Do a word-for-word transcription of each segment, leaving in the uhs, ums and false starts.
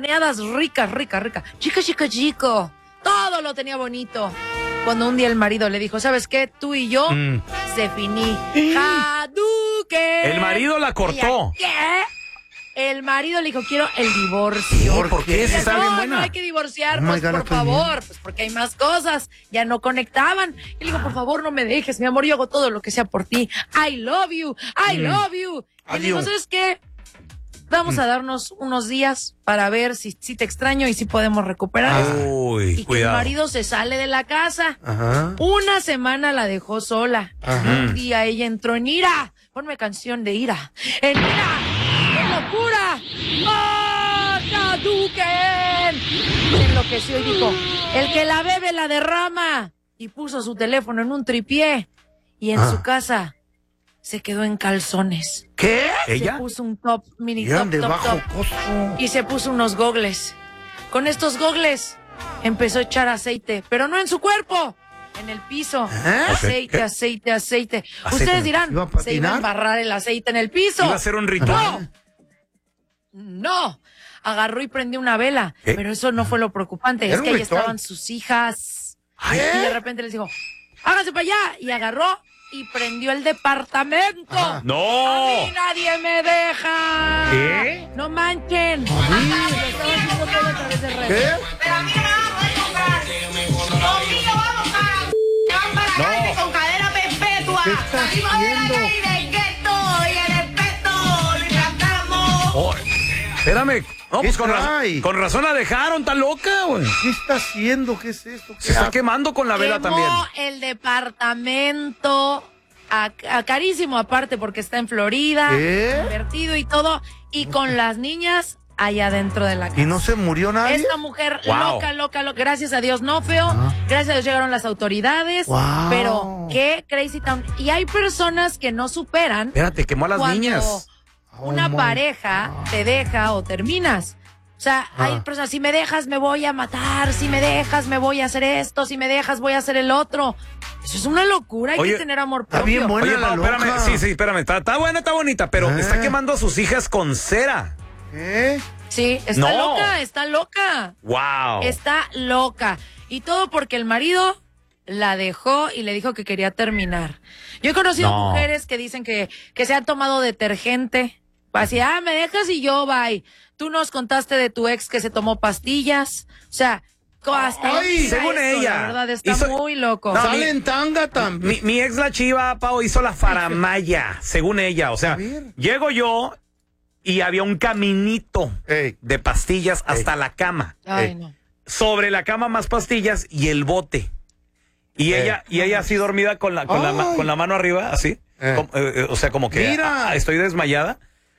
horneadas ricas, ricas, ricas. Chico, chico, chico. Todo lo tenía bonito. Cuando un día el marido le dijo, ¿sabes qué? Tú y yo mm. se finí. Hadouken. El marido la cortó. ¿Qué? El marido le dijo, quiero el divorcio. ¿Por, ¿Por qué? Dice, está no, bien buena. No hay que divorciarnos, oh God, por favor. Pues porque hay más cosas. Ya no conectaban. Y le digo, por favor, no me dejes, mi amor. Yo hago todo lo que sea por ti. I love you. I mm. love you. Y le digo, ¿sabes qué? Vamos mm. a darnos unos días para ver si, si te extraño y si podemos recuperar. Ah. Uy, y cuidado. Que el marido se sale de la casa. Ajá. Una semana la dejó sola. Ajá. Un día ella entró en ira. Ponme canción de ira. En ira. ¡En locura! ¡Oh, Hadouken! Se enloqueció y dijo, el que la bebe la derrama. Y puso su teléfono en un tripié. Y en ah. su casa se quedó en calzones. ¿Qué? ¿Ella? Se puso un top, mini top, de top, bajo top. costo. Y se puso unos gogles. Con estos gogles empezó a echar aceite, pero no en su cuerpo. En el piso. ¿Eh? Aceite, aceite, aceite, aceite. Ustedes dirán, ¿Iba a se iba a embarrar el aceite en el piso. Iba a hacer un ritual. No, no. Agarró y prendió una vela. ¿Qué? Pero eso no fue lo preocupante. Es que ahí estaban sus hijas. ¿Qué? Y de repente les dijo, háganse para allá. Y agarró y prendió el departamento. Ajá. ¡No! A mí nadie me deja. ¿Qué? No manchen. ¿Qué? Pero a mí no me van a poder comprar. Conmigo vamos para, van para la No. calle con cadena perpetua. ¿Qué estás Salimos de la haciendo? calle del gueto y el respeto y cantamos. Oh, espérame. No, ¿Qué pues con, trae? raz- con razón la dejaron, tan loca, güey. ¿Qué está haciendo? ¿Qué es esto? ¿Qué Se está hace? quemando con la vela Quemó también. el departamento a, a carísimo aparte porque está en Florida, ¿Qué? invertido y todo, y con las niñas allá dentro de la casa. ¿Y no se murió nadie? Esta mujer Wow. loca, loca, loca, gracias a Dios no feo, Ah. gracias a Dios llegaron las autoridades, Wow. pero qué crazy town. Y hay personas que no superan Espérate, quemó a las cuando niñas. una Oh my pareja God. te deja o terminas. O sea, hay Ah. personas, si me dejas me voy a matar, si me dejas me voy a hacer esto, si me dejas voy a hacer el otro. Eso es una locura, hay Oye, que tener amor está propio. bien buena. Oye, la Pau, espérame. loca. Sí, sí, espérame. Está, está buena, está bonita, pero Ah. está quemando a sus hijas con cera. ¿Qué? Sí, está No. loca, está loca. Wow. Está loca. Y todo porque el marido la dejó y le dijo que quería terminar. Yo he conocido No. mujeres que dicen que, que se han tomado detergente. Así, ah, me dejas y yo, bye. Tú nos contaste de tu ex que se tomó pastillas. O sea, co- hasta Ay, dónde llega según esto, ella. La verdad, está Hizo- muy loco. No, Sale mi- en tanga también. Mi, mi ex la chiva, Pau, hizo la faramaya, según ella. O sea, A ver. llego yo y había un caminito Ey. de pastillas hasta la cama. Ay, eh. no. Sobre la cama más pastillas y el bote. Y Eh. ella y ella así dormida con la con la, ma- Ay. con la mano arriba, así. Eh. Como, eh, eh, o sea, como que Mira. ah, estoy desmayada.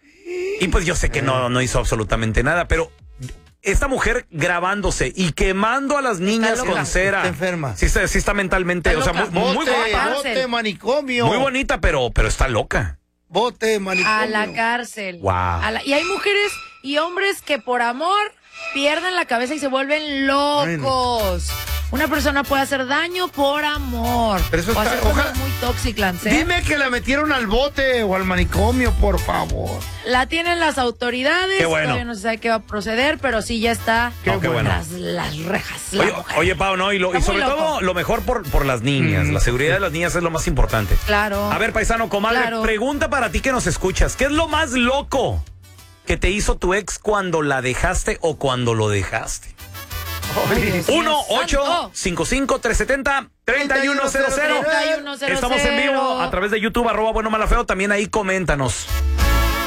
Y pues yo sé que no, no hizo absolutamente nada, pero esta mujer grabándose y quemando a las niñas loca. con cera. Está enferma. Sí, está, sí está mentalmente, Está o sea, loca. muy, muy Bote, guapa, bote, manicomio. muy bonita, pero, pero está loca. Bote, manicomio. A la cárcel. Wow. A la- y hay mujeres y hombres que por amor pierden la cabeza y se vuelven locos. Una persona puede hacer daño por amor. Pero eso o está- hacer cosas ojalá- muy tóxicas, ¿eh? Dime que la metieron al bote o al manicomio, por favor. La tienen las autoridades. Qué bueno. Todavía no se sabe qué va a proceder, pero sí ya está Qué qué bueno. tras las rejas. la Oye, mujer. oye, Pau, no, y, lo, y Está muy sobre loco. todo lo mejor por, por las niñas. La seguridad de las niñas es lo más importante. Claro. A ver, paisano, comadre, Claro. pregunta para ti que nos escuchas. ¿Qué es lo más loco que te hizo tu ex cuando la dejaste o cuando lo dejaste? Ay, Dios mío, uno ocho santo. cinco cinco tres siete cero tres uno cero cero. treinta y uno cero Estamos en cero. vivo a través de YouTube, arroba bueno mala feo. También ahí coméntanos.